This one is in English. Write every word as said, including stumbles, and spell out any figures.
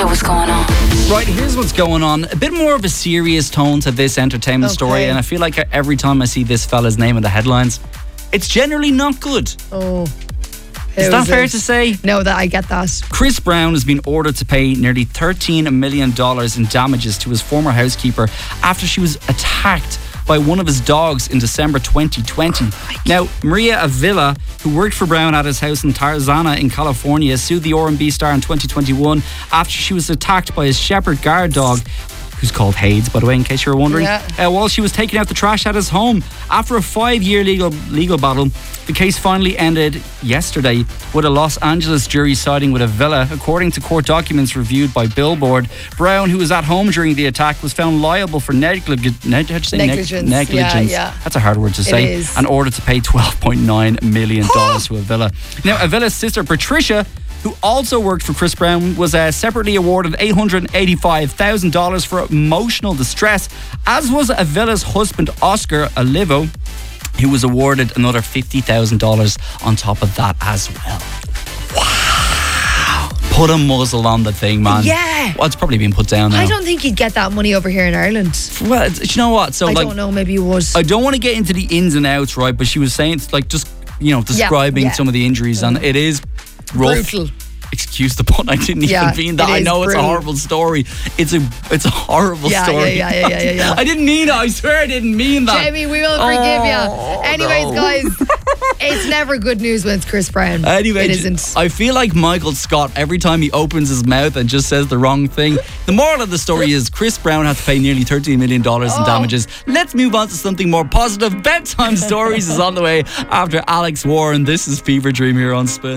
Hear what's going on. Right, here's what's going on. A bit more of a serious tone to this entertainment Okay. story, and I feel like every time I see this fella's name in the headlines, it's generally not good. Oh. Is that Who's fair it? to say? No, that I get that. Chris Brown has been ordered to pay nearly thirteen million dollars in damages to his former housekeeper after she was attacked by one of his dogs in December twenty twenty. Now, Maria Avila, who worked for Brown at his house in Tarzana in California, sued the R and B star in twenty twenty-one after she was attacked by his Shepherd Guard dog, who's called Hades, by the way, in case you were wondering, Yeah. uh, while she was taking out the trash at his home. After a five-year legal legal battle, the case finally ended yesterday with a Los Angeles jury siding with Avila. According to court documents reviewed by Billboard, Brown, who was at home during the attack, was found liable for neglig- neg- how'd you say? Neg- Negligence. negligence. Yeah, yeah. That's a hard word to say. is. And ordered to pay twelve point nine million dollars to Avila. Now, Avila's sister, Patricia, who also worked for Chris Brown, was uh, separately awarded eight hundred eighty-five thousand dollars for emotional distress, as was Avila's husband, Oscar Olivo, who was awarded another fifty thousand dollars on top of that as well. Wow. Put a muzzle on the thing, man. Yeah. Well, it's probably been put down now. I don't think you'd get that money over here in Ireland. Well, do you know what? So, I like, don't know, maybe you would. I don't want to get into the ins and outs, right? But she was saying, like, just, you know, describing yeah. some of the injuries, and it is rough. Brutal. Excuse the pun, I didn't Yeah, even mean that. it I is know it's a brutal. horrible story. It's a it's a horrible Yeah, story. yeah, yeah, yeah, yeah, yeah. I didn't mean it. I swear I didn't mean that. Jamie, we will forgive Oh, you. Anyways, no. guys, it's never good news when it's Chris Brown. Anyway, it isn't. I feel like Michael Scott every time he opens his mouth and just says the wrong thing. The moral of the story is Chris Brown had to pay nearly thirteen million dollars in Oh. damages. Let's move on to something more positive. Bedtime Stories is on the way after Alex Warren. This is Fever Dream here on Spin.